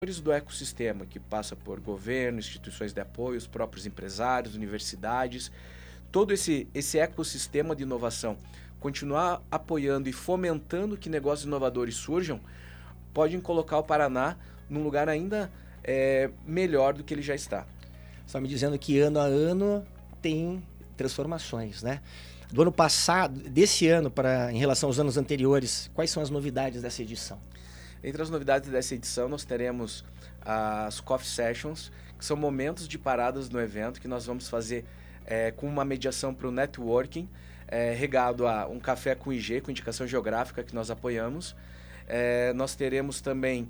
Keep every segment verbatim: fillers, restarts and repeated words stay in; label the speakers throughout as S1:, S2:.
S1: do ecossistema, que passa por governo, instituições de apoio, os próprios empresários, universidades, todo esse, esse ecossistema de inovação, continuar apoiando e fomentando que negócios inovadores surjam, podem colocar o Paraná num lugar ainda é, melhor do que ele já está.
S2: Você está me dizendo que ano a ano tem transformações, né? Do ano passado, desse ano, para, em relação aos anos anteriores, quais são as novidades dessa edição?
S1: Entre as novidades dessa edição, nós teremos as Coffee Sessions, que são momentos de paradas no evento, que nós vamos fazer é, com uma mediação para o networking, é, regado a um café com I G, com indicação geográfica, que nós apoiamos. É, nós teremos também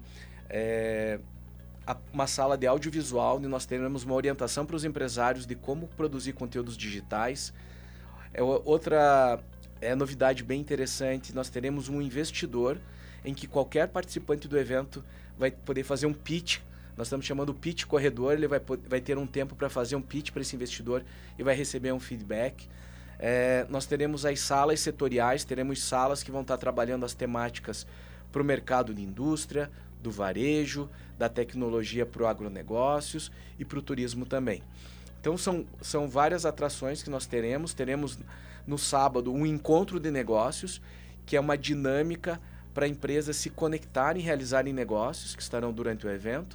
S1: é, a, uma sala de audiovisual, onde nós teremos uma orientação para os empresários de como produzir conteúdos digitais. É, outra é, novidade bem interessante, nós teremos um investidor em que qualquer participante do evento vai poder fazer um pitch. Nós estamos chamando o pitch corredor, ele vai, vai ter um tempo para fazer um pitch para esse investidor e vai receber um feedback. É, nós teremos as salas setoriais, teremos salas que vão estar trabalhando as temáticas para o mercado de indústria, do varejo, da tecnologia para o agronegócios e para o turismo também. Então são, são várias atrações que nós teremos. Teremos no sábado um encontro de negócios, que é uma dinâmica para empresas se conectarem e realizarem negócios que estarão durante o evento.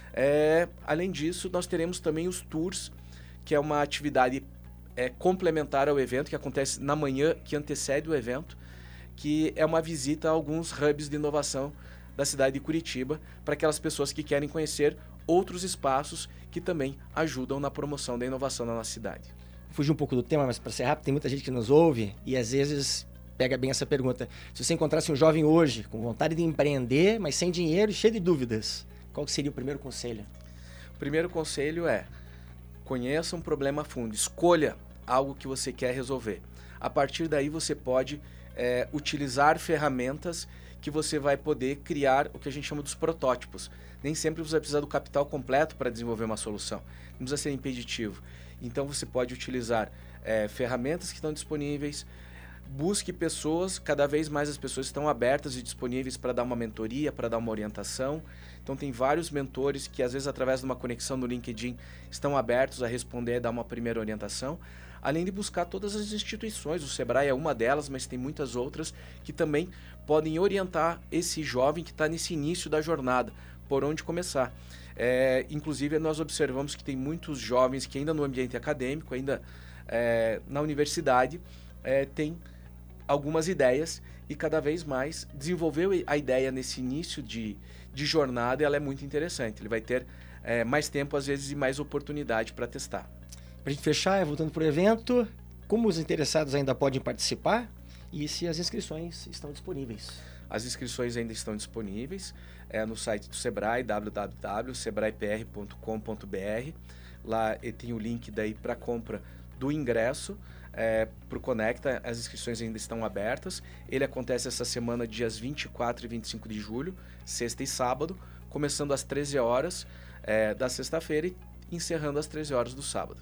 S1: É, além disso, nós teremos também os tours, que é uma atividade é, complementar ao evento, que acontece na manhã que antecede o evento, que é uma visita a alguns hubs de inovação da cidade de Curitiba, para aquelas pessoas que querem conhecer outros espaços que também ajudam na promoção da inovação na nossa cidade.
S2: Fugir um pouco do tema, mas para ser rápido, tem muita gente que nos ouve e às vezes pega bem essa pergunta. Se você encontrasse um jovem hoje com vontade de empreender, mas sem dinheiro e cheio de dúvidas, qual seria o primeiro conselho?
S1: O primeiro conselho é: conheça um problema a fundo, escolha algo que você quer resolver. A partir daí você pode é, utilizar ferramentas que você vai poder criar o que a gente chama dos protótipos. Nem sempre você vai precisar do capital completo para desenvolver uma solução. Não precisa ser impeditivo. Então você pode utilizar é, ferramentas que estão disponíveis. Busque pessoas, cada vez mais as pessoas estão abertas e disponíveis para dar uma mentoria, para dar uma orientação. Então tem vários mentores que às vezes através de uma conexão no LinkedIn estão abertos a responder e dar uma primeira orientação. Além de buscar todas as instituições, o Sebrae é uma delas, mas tem muitas outras que também podem orientar esse jovem que está nesse início da jornada, por onde começar. É, inclusive nós observamos que tem muitos jovens que ainda no ambiente acadêmico, ainda é, na universidade, é, tem algumas ideias e cada vez mais desenvolver a ideia nesse início de, de jornada, ela é muito interessante. Ele vai ter é, mais tempo, às vezes, e mais oportunidade para testar.
S2: Para a gente fechar, voltando para o evento, como os interessados ainda podem participar e se as inscrições estão disponíveis?
S1: As inscrições ainda estão disponíveis é, no site do Sebrae, w w w ponto sebrae p r ponto com ponto b r. Lá tem o link daí para compra do ingresso. É, para o Conecta, as inscrições ainda estão abertas. Ele acontece essa semana, dias vinte e quatro e vinte e cinco de julho, sexta e sábado, começando às treze horas é, da sexta-feira e encerrando às treze horas do sábado.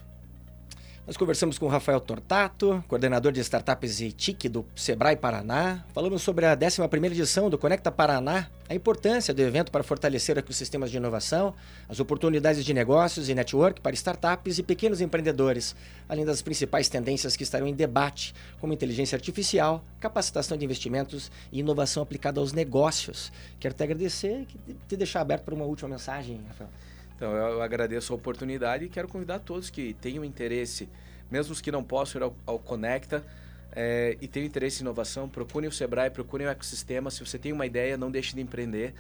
S2: Nós conversamos com o Rafael Tortato, coordenador de Startups e T I C do Sebrae Paraná. Falamos sobre a décima primeira edição do Conecta Paraná, a importância do evento para fortalecer ecossistemas de inovação, as oportunidades de negócios e network para startups e pequenos empreendedores, além das principais tendências que estarão em debate, como inteligência artificial, capacitação de investimentos e inovação aplicada aos negócios. Quero te agradecer e te deixar aberto para uma última mensagem, Rafael.
S1: Então, eu agradeço a oportunidade e quero convidar todos que tenham interesse, mesmo os que não possam ir ao, ao Conecta é, e tenham interesse em inovação, procurem o Sebrae, procurem o ecossistema. Se você tem uma ideia, não deixe de empreender.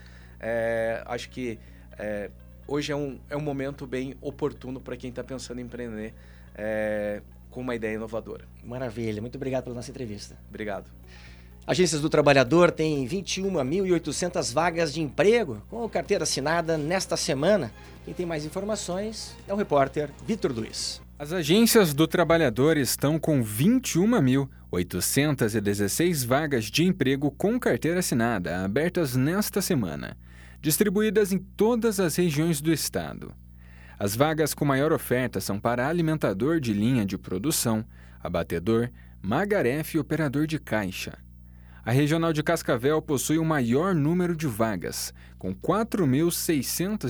S1: É, acho que é, hoje é um, é um momento bem oportuno para quem está pensando em empreender é, com uma ideia inovadora.
S2: Maravilha, muito obrigado pela nossa entrevista.
S1: Obrigado.
S2: Agências do Trabalhador têm vinte e uma mil e oitocentas vagas de emprego com carteira assinada nesta semana. Quem tem mais informações é o repórter Vitor Luiz.
S3: As Agências do Trabalhador estão com vinte e uma mil oitocentas e dezesseis vagas de emprego com carteira assinada abertas nesta semana, distribuídas em todas as regiões do estado. As vagas com maior oferta são para alimentador de linha de produção, abatedor, magarefe e operador de caixa. A Regional de Cascavel possui o maior número de vagas, com quatro mil seiscentas